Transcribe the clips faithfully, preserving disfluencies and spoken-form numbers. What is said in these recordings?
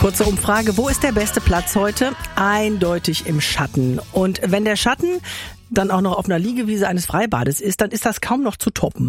Kurze Umfrage, wo ist der beste Platz heute? Eindeutig im Schatten. Und wenn der Schatten dann auch noch auf einer Liegewiese eines Freibades ist, dann ist das kaum noch zu toppen.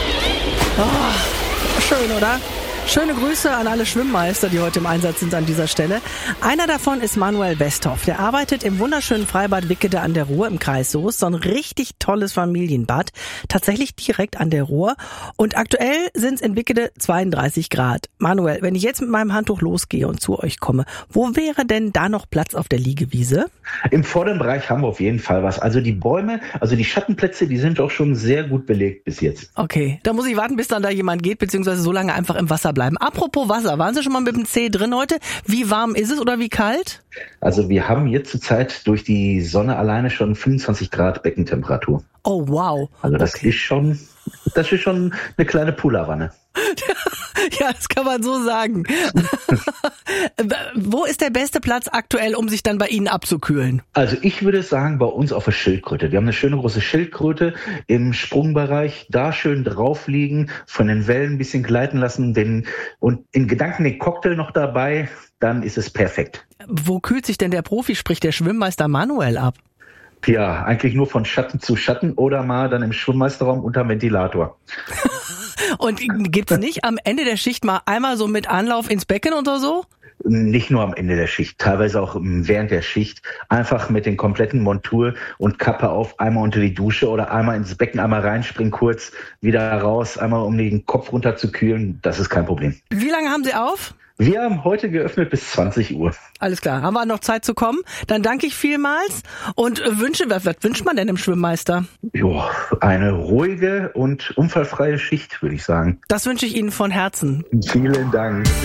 Oh, schön, oder? Schöne Grüße an alle Schwimmmeister, die heute im Einsatz sind an dieser Stelle. Einer davon ist Manuel Westhoff. Der arbeitet im wunderschönen Freibad Wickede an der Ruhr im Kreis Soest. So ein richtig tolles Familienbad. Tatsächlich direkt an der Ruhr. Und aktuell sind es in Wickede zweiunddreißig Grad. Manuel, wenn ich jetzt mit meinem Handtuch losgehe und zu euch komme, wo wäre denn da noch Platz auf der Liegewiese? Im vorderen Bereich haben wir auf jeden Fall was. Also die Bäume, also die Schattenplätze, die sind auch schon sehr gut belegt bis jetzt. Okay, da muss ich warten, bis dann da jemand geht, beziehungsweise so lange einfach im Wasser bleiben. Apropos Wasser, waren Sie schon mal mit dem Zeh drin heute? Wie warm ist es oder wie kalt? Also wir haben jetzt zurzeit durch die Sonne alleine schon fünfundzwanzig Grad Beckentemperatur. Oh wow. Also das okay. ist schon, das ist schon eine kleine Pullerwanne. Ja, das kann man so sagen. Wo ist der beste Platz aktuell, um sich dann bei Ihnen abzukühlen? Also ich würde sagen, bei uns auf der Schildkröte. Wir haben eine schöne große Schildkröte im Sprungbereich. Da schön drauf liegen, von den Wellen ein bisschen gleiten lassen den, und in Gedanken den Cocktail noch dabei, dann ist es perfekt. Wo kühlt sich denn der Profi, sprich der Schwimmmeister Manuel ab? Ja, eigentlich nur von Schatten zu Schatten oder mal dann im Schwimmmeisterraum unterm Ventilator. Und gibt's nicht am Ende der Schicht mal einmal so mit Anlauf ins Becken oder so? Nicht nur am Ende der Schicht, teilweise auch während der Schicht. Einfach mit den kompletten Montur und Kappe auf, einmal unter die Dusche oder einmal ins Becken, einmal reinspringen, kurz wieder raus, einmal um den Kopf runter zu kühlen. Das ist kein Problem. Wie lange haben Sie auf? Wir haben heute geöffnet bis zwanzig Uhr. Alles klar, haben wir noch Zeit zu kommen? Dann danke ich vielmals und wünsche, was, was wünscht man denn dem Schwimmmeister? Jo, eine ruhige und unfallfreie Schicht, würde ich sagen. Das wünsche ich Ihnen von Herzen. Vielen Dank.